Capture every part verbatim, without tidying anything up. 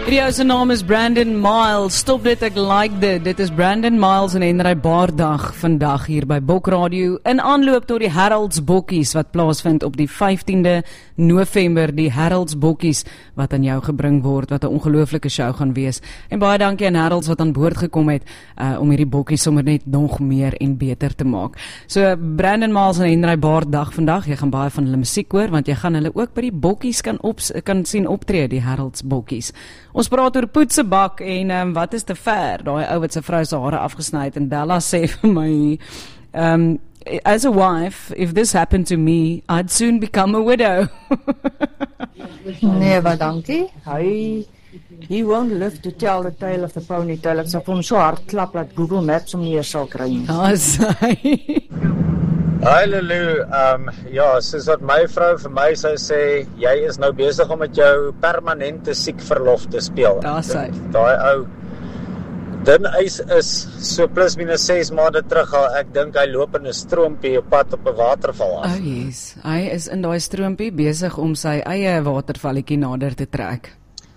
Die ou se naam is Brandon Miles. Stop dit, ek like dit. Dit is Brandon Miles en Henry Baardag vandag hier by Bok Radio in aanloop tot die Heralds Bokkies wat plaasvind op die vyftiende November. Die Heralds Bokkies wat aan jou gebring word, wat 'n ongelooflike show gaan wees. En baie dankie aan Heralds wat aan boord gekom het uh, om hierdie bokkies sommer net nog meer en beter te maak. So Brandon Miles en Henry Baardag vandag, jy gaan baie van hulle musiek hoor want jy gaan hulle ook by die bokkies kan op kan sien optree, die Heralds Bokkies. Ons praat oor poetsebak en um, wat is te ver? Daai ou wat sy vrou se hare afgesny het en Bella sê vir my, um, as a wife, if this happened to me, I'd soon become a widow. Nee, wat dankie. Hy he won't live to tell the tale of the ponytail. Ek sal vir hom so hard klap dat Google Maps hom nie sal kry nie. Daar sy. Hi Lulu, um, ja, soos wat my vrou vir my sou sê, jy is nou besig om met jou permanente siekverlof te speel. Daar sy. Daai ou Dun ys is so plus minus ses maande terug al, ek dink hy loop in 'n stroompie op pad op 'n waterval af. Oh yes, hy is in daai stroompie besig om sy eie watervalletjie nader te trek.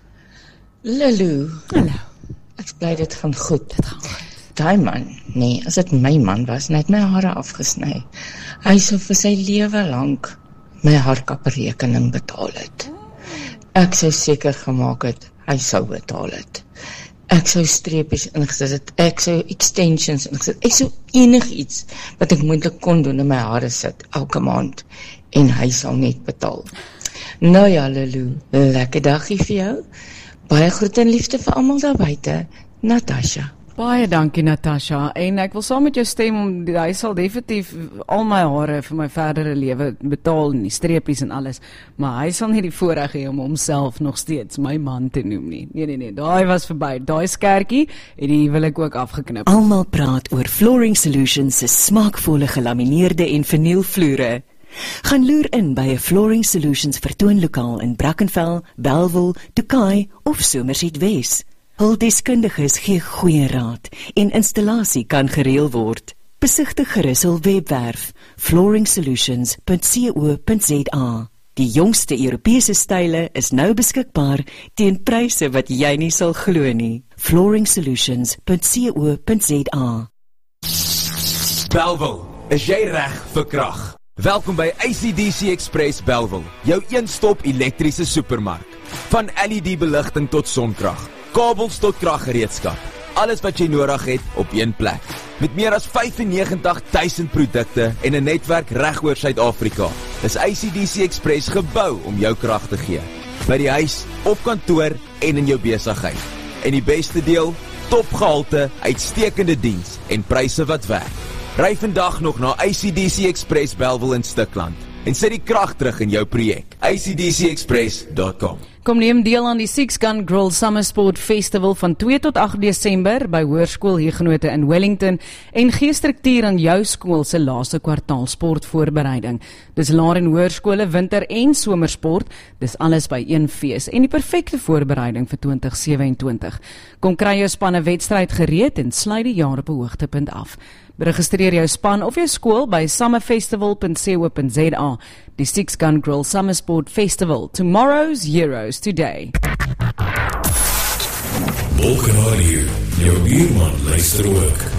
Lulu, hallo. Ek bly dit gaan goed. Dit gaan goed. Daai man, nee, as dit my man was, net my hare afgesny. Hy sou vir sy lewe lank my haarkapperrekening betaal het. Ek sou seker gemaak het, hy sou betaal het. Ek sou streepies ingesit het, ek sou extensions ingesit, ek sou enigiets wat ek moontlik kon doen in my hare sit, elke maand, en hy sal net betaal. Nou ja, Lulu, lekker dagie vir jou. Baie groete en liefde vir almal daar buite, Natasha. Baie dankie Natasha, en ek wil saam met jou stem om, hy sal definitief al my hare vir my verdere lewe betaal, en die streepies en alles, maar hy sal nie die voorreg hê om homself nog steeds my man te noem nie. Nee, nee, nee, daai was verby, daai skertjie, en die wil ek ook afgeknip. Almal praat oor Flooring Solutions se smaakvolle gelamineerde en vernielvloere. Gaan loer in by 'n Flooring Solutions vertoonlokaal in Brackenfell, Bellville, Tokai of Somerset Wes. Hul deskundiges gee goeie raad en installasie kan gereël word. Besigtig gerus hul webwerf flooring solutions punt co punt za. Die jongste Europese style is nou beskikbaar teen pryse wat jy nie sal glo nie. flooring solutions punt co punt za. Bellville, is jy reg vir krag? Welkom by A C D C Express Bellville, jou een-stop elektriese supermark. Van L E D beligting tot sonkrag, kabels tot kraggereedskap. Alles wat jy nodig het op een plek. Met meer as vyfennegentig duisend produkte en 'n netwerk reg oor Suid-Afrika, is A C D C Express gebou om jou krag te gee. By die huis, op kantoor en in jou besigheid. En die beste deel, topgehalte, uitstekende diens en pryse wat werk. Ry vandag nog na A C D C Express Bellville in Stikland en sit die krag terug in jou projek. A C D C express dot com. Kom neem deel aan die Six Gun Grill Summer Sport Festival van twee tot agt Desember by Hoërskool Huguenote in Wellington en gee struktuur aan jou skool se laaste kwartaal sportvoorbereiding. Dis laer en hoërskole, winter en somersport, dis alles by een fees en die perfekte voorbereiding vir twintig sewe-en-twintig. Kom kry jou spanne wedstryd gereed en sluit die jaar op 'n hoogtepunt af. Registreer jou span of jou skool by summerfestival punt co punt za. Die Six Gun Grill Summer Sport Festival. Tomorrow's heroes today. Bok Radio, jou buurman luister ook.